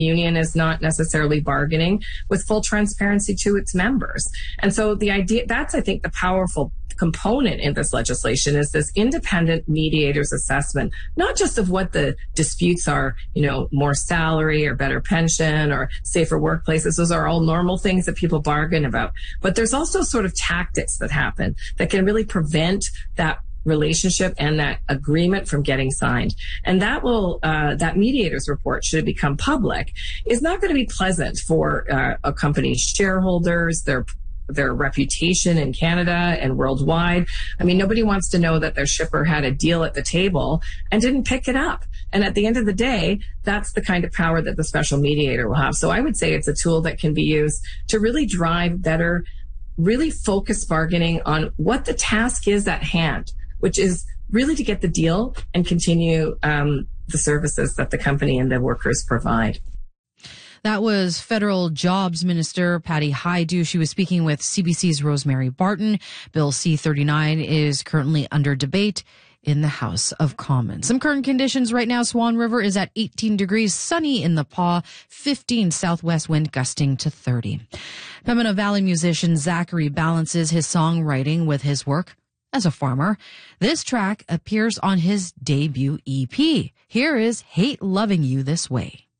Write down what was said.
union is not necessarily bargaining with full transparency to its members. And so the idea, that's, I think, the powerful component in this legislation is this independent mediator's assessment, not just of what the disputes are, more salary or better pension or safer workplaces. Those are all normal things that people bargain about. But there's also sort of tactics that happen that can really prevent that relationship and that agreement from getting signed. And that will, that mediator's report, should it become public, is not going to be pleasant for a company's shareholders, their reputation in Canada and worldwide. I mean, nobody wants to know that their shipper had a deal at the table and didn't pick it up. And at the end of the day, that's the kind of power that the special mediator will have. So I would say it's a tool that can be used to really drive better, really focused bargaining on what the task is at hand, which is really to get the deal and continue the services that the company and the workers provide. That was Federal Jobs Minister Patty Hajdu. She was speaking with CBC's Rosemary Barton. Bill C-39 is currently under debate in the House of Commons. Some current conditions right now. Swan River is at 18 degrees, sunny in the Pas, 15 southwest wind gusting to 30. Pembina Valley musician Zachary balances his songwriting with his work as a farmer. This track appears on his debut EP. Here is Hate Loving You This Way.